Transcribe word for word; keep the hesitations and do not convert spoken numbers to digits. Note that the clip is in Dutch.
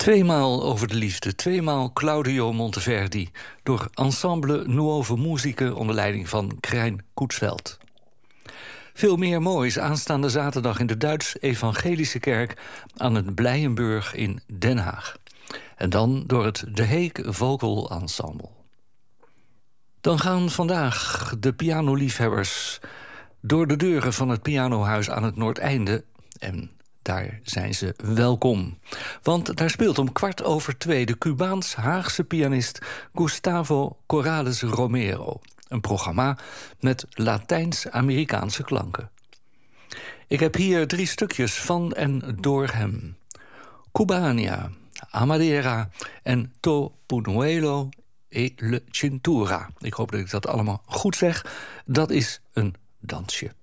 Tweemaal over de liefde, tweemaal Claudio Monteverdi, door Ensemble Nuove Musiche onder leiding van Krijn Koetsveld. Veel meer moois aanstaande zaterdag in de Duits-Evangelische Kerk aan het Blijenburg in Den Haag. En dan door het De Heek Vocal Ensemble. Dan gaan vandaag de pianoliefhebbers door de deuren van het pianohuis aan het Noordeinde. En daar zijn ze welkom. Want daar speelt om kwart over twee de Cubaans-Haagse pianist Gustavo Corrales Romero. Een programma met Latijns-Amerikaanse klanken. Ik heb hier drie stukjes van en door hem. Cubania, Amadera en To Punuelo e le Cintura. Ik hoop dat ik dat allemaal goed zeg. Dat is een dansje.